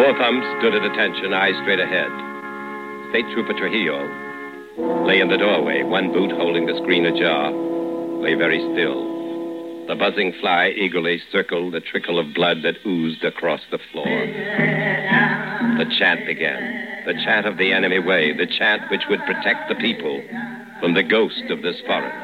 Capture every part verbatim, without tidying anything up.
Four Thumbs stood at attention, eyes straight ahead. State Trooper Trujillo lay in the doorway, one boot holding the screen ajar, lay very still. The buzzing fly eagerly circled the trickle of blood that oozed across the floor. The chant began, the chant of the enemy way, the chant which would protect the people from the ghost of this foreigner.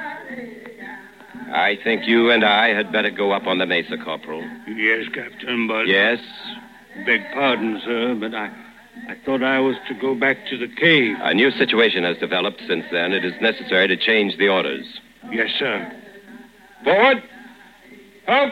I think you and I had better go up on the mesa, Corporal. Yes, Captain, but... Yes? Beg pardon, sir, but I... I thought I was to go back to the cave. A new situation has developed since then. It is necessary to change the orders. Yes, sir. Forward! Up!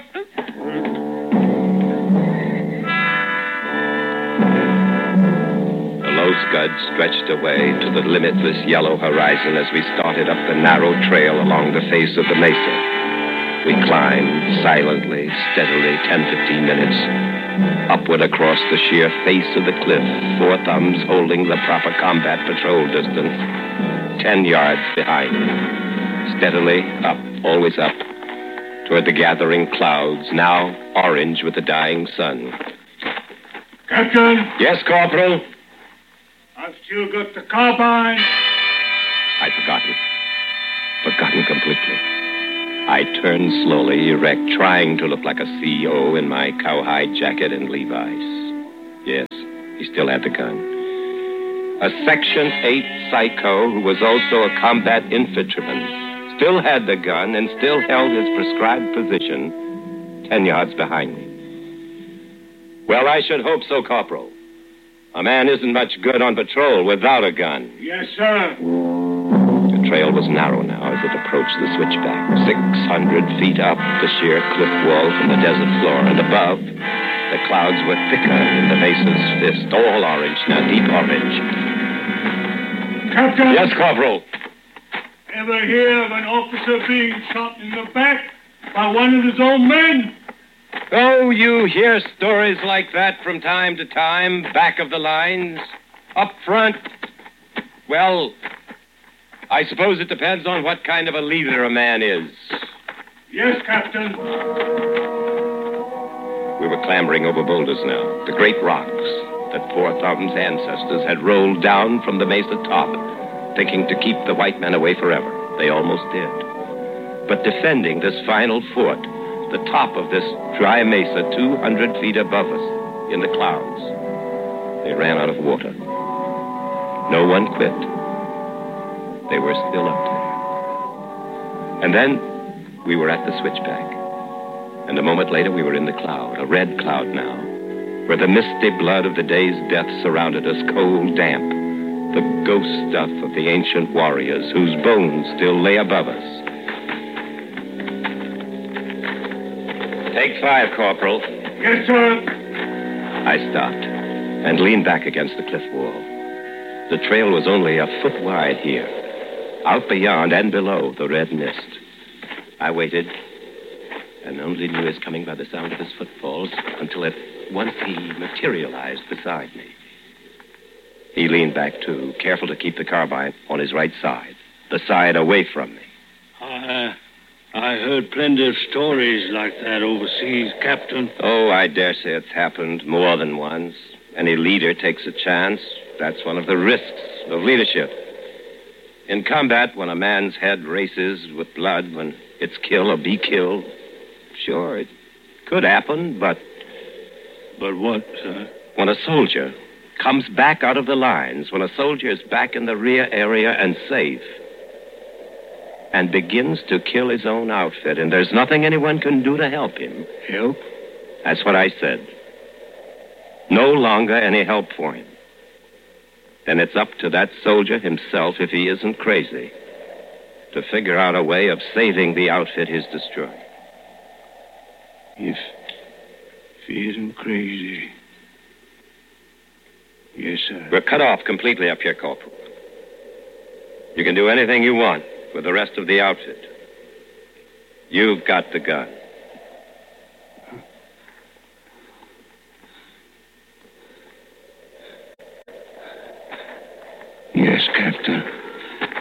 The low scud stretched away to the limitless yellow horizon as we started up the narrow trail along the face of the mesa. We climbed silently, steadily, ten, fifteen minutes. Upward across the sheer face of the cliff, Four Thumbs holding the proper combat patrol distance, ten yards behind me. Steadily up, always up, toward the gathering clouds, now orange with the dying sun. Captain! Yes, Corporal? I've still got the carbine. I'd forgotten. Forgotten completely. I turned slowly, erect, trying to look like a C E O in my cowhide jacket and Levi's. Yes, he still had the gun. A Section eight psycho who was also a combat infantryman still had the gun and still held his prescribed position ten yards behind me. Well, I should hope so, Corporal. A man isn't much good on patrol without a gun. Yes, sir. The trail was narrow now as it approached the switchback. Six hundred feet up the sheer cliff wall from the desert floor. And above, the clouds were thicker in the mesa's fist. All orange now, deep orange. Captain! Yes, Corporal? Ever hear of an officer being shot in the back by one of his own men? Oh, you hear stories like that from time to time, back of the lines, up front. Well, I suppose it depends on what kind of a leader a man is. Yes, Captain. We were clambering over boulders now, the great rocks that Four Thumbs' ancestors had rolled down from the mesa top, thinking to keep the white men away forever. They almost did. But defending this final fort, the top of this dry mesa two hundred feet above us in the clouds, they ran out of water. No one quit. They were still up there. And then we were at the switchback. And a moment later, we were in the cloud, a red cloud now, where the misty blood of the day's death surrounded us, cold, damp, the ghost stuff of the ancient warriors whose bones still lay above us. Take five, Corporal. Yes, sir. I stopped and leaned back against the cliff wall. The trail was only a foot wide here. Out beyond and below the red mist. I waited and only knew his coming by the sound of his footfalls until at once he materialized beside me. He leaned back, too, careful to keep the carbine on his right side, the side away from me. I, I heard plenty of stories like that overseas, Captain. Oh, I dare say it's happened more than once. Any leader takes a chance. That's one of the risks of leadership. In combat, when a man's head races with blood, when it's kill or be killed, sure, it could happen, but... But what, sir? When a soldier comes back out of the lines, when a soldier is back in the rear area and safe, and begins to kill his own outfit, and there's nothing anyone can do to help him. Help? That's what I said. No longer any help for him. Then it's up to that soldier himself, if he isn't crazy, to figure out a way of saving the outfit he's destroyed. If, if he isn't crazy. Yes, sir. We're cut off completely up here, Corporal. You can do anything you want with the rest of the outfit. You've got the gun. Yes, Captain.